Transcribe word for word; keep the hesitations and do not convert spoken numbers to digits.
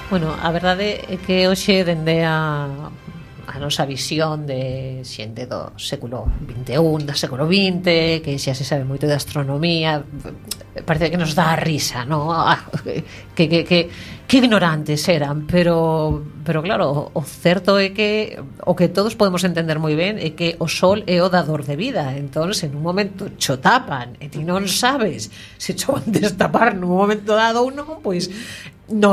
Bueno, a verdade é que hoxe dende a a nosa visión de xente do século vinte e un, do século vinte, que xa se sabe moito de astronomía, parece que nos dá a risa, no? Que, que, que, que ignorantes eran, pero pero claro, o certo é que o que todos podemos entender moi ben é que o sol é o dador de vida. Entón, se nun momento cho tapan e ti non sabes se cho van destapar nun momento dado ou non, pois